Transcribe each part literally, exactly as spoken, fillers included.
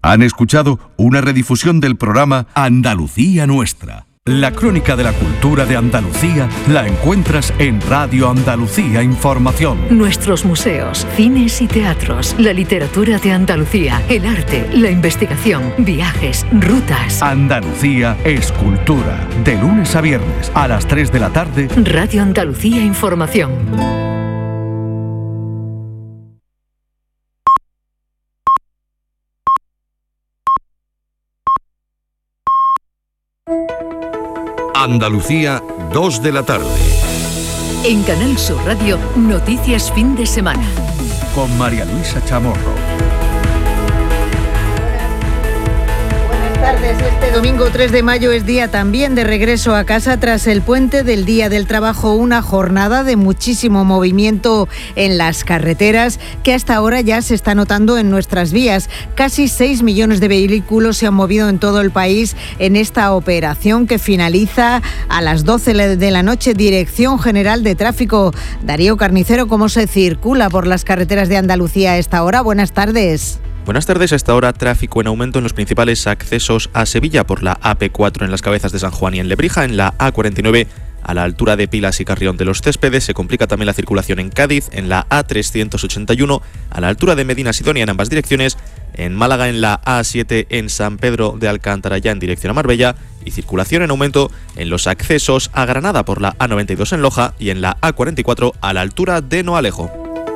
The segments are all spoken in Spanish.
Han escuchado una redifusión del programa Andalucía Nuestra. La crónica de la cultura de Andalucía la encuentras en Radio Andalucía Información. Nuestros museos, cines y teatros, la literatura de Andalucía, el arte, la investigación, viajes, rutas. Andalucía es cultura. De lunes a viernes a las tres de la tarde. Radio Andalucía Información. Andalucía, dos de la tarde. En Canal Sur Radio, Noticias Fin de Semana. Con María Luisa Chamorro. Buenas tardes. Este domingo tres de mayo es día también de regreso a casa tras el puente del Día del Trabajo, una jornada de muchísimo movimiento en las carreteras que hasta ahora ya se está notando en nuestras vías. Casi seis millones de vehículos se han movido en todo el país en esta operación que finaliza a las doce de la noche. Dirección General de Tráfico. Darío Carnicero, ¿cómo se circula por las carreteras de Andalucía a esta hora? Buenas tardes. Buenas tardes. A esta hora, tráfico en aumento en los principales accesos a Sevilla por la A P cuatro en las Cabezas de San Juan y en Lebrija, en la A cuarenta y nueve a la altura de Pilas y Carrión de los Céspedes. Se complica también la circulación en Cádiz, en la A trescientos ochenta y uno a la altura de Medina Sidonia en ambas direcciones, en Málaga en la A siete en San Pedro de Alcántara ya en dirección a Marbella, y circulación en aumento en los accesos a Granada por la A noventa y dos en Loja y en la A cuarenta y cuatro a la altura de Noalejo.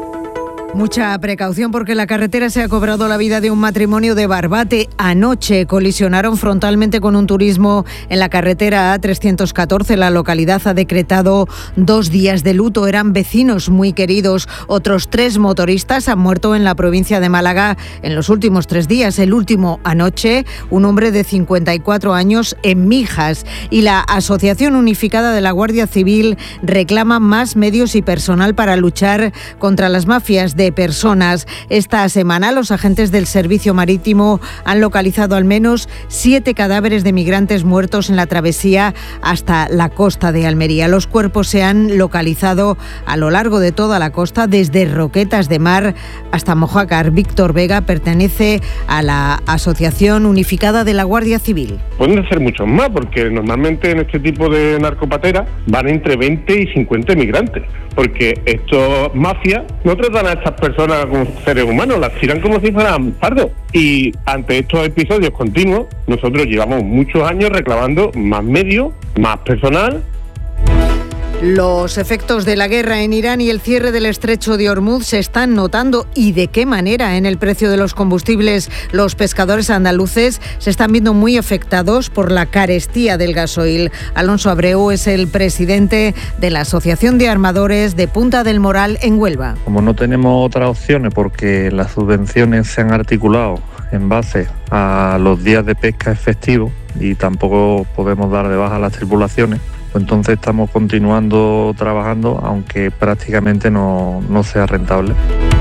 Mucha precaución porque la carretera se ha cobrado la vida de un matrimonio de Barbate. Anoche colisionaron frontalmente con un turismo en la carretera A trescientos catorce. La localidad ha decretado dos días de luto. Eran vecinos muy queridos. Otros tres motoristas han muerto en la provincia de Málaga en los últimos tres días. El último anoche, un hombre de cincuenta y cuatro años en Mijas. Y la Asociación Unificada de la Guardia Civil reclama más medios y personal para luchar contra las mafias de personas. Esta semana los agentes del Servicio Marítimo han localizado al menos siete cadáveres de migrantes muertos en la travesía hasta la costa de Almería. Los cuerpos se han localizado a lo largo de toda la costa, desde Roquetas de Mar hasta Mojácar. Víctor Vega pertenece a la Asociación Unificada de la Guardia Civil. Pueden ser muchos más, porque normalmente en este tipo de narcopateras van entre veinte y cincuenta migrantes, porque estos mafias no tratan a estas personas como seres humanos, las tiran como si fueran pardos. Y ante estos episodios continuos, nosotros llevamos muchos años reclamando más medios, más personal. Los efectos de la guerra en Irán y el cierre del estrecho de Hormuz se están notando, y de qué manera en el precio de los combustibles. Los pescadores andaluces se están viendo muy afectados por la carestía del gasoil. Alonso Abreu es el presidente de la Asociación de Armadores de Punta del Moral en Huelva. Como no tenemos otras opciones porque las subvenciones se han articulado en base a los días de pesca efectivos y tampoco podemos dar de baja a las tripulaciones, entonces estamos continuando trabajando, aunque prácticamente no, no sea rentable.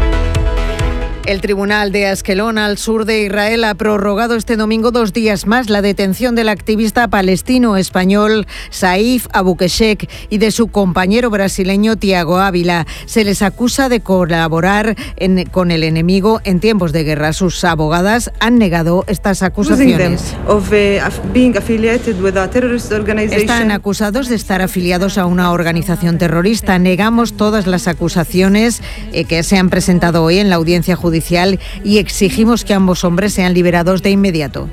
El Tribunal de Askelon, al sur de Israel, ha prorrogado este domingo dos días más la detención del activista palestino-español Saif Abukeshek y de su compañero brasileño Tiago Ávila. Se les acusa de colaborar en, con el enemigo en tiempos de guerra. Sus abogadas han negado estas acusaciones. Están acusados de estar afiliados a una organización terrorista. Negamos todas las acusaciones eh, que se han presentado hoy en la audiencia judicial y exigimos que ambos hombres sean liberados de inmediato.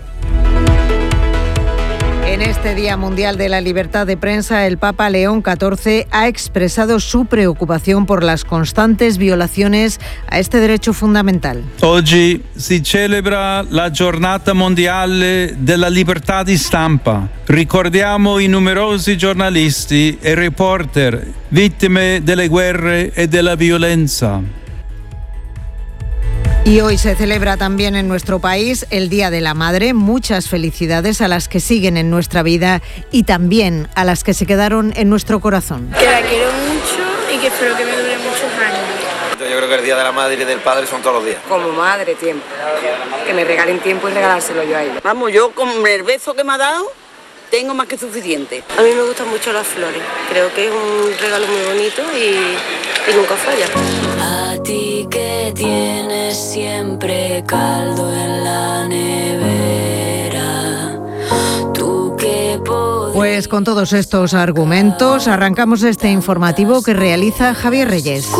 En este Día Mundial de la Libertad de Prensa, el Papa León catorce ha expresado su preocupación por las constantes violaciones a este derecho fundamental. Oggi si celebra la Giornata Mondiale della Libertà di Stampa. Ricordiamo i numerosi giornalisti e reporter vittime delle guerre e della violenza. Y hoy se celebra también en nuestro país el Día de la Madre. Muchas felicidades a las que siguen en nuestra vida y también a las que se quedaron en nuestro corazón. Que la quiero mucho y que espero que me dure muchos años. Yo creo que el Día de la Madre y del Padre son todos los días. Como madre, tiempo. Que me regalen tiempo y regalárselo yo a ella. Vamos, yo con el beso que me ha dado tengo más que suficiente. A mí me gustan mucho las flores. Creo que es un regalo muy bonito y, y nunca falla. A ti que tienes siempre caldo en la nevera. Pues con todos estos argumentos arrancamos este informativo que realiza Javier Reyes.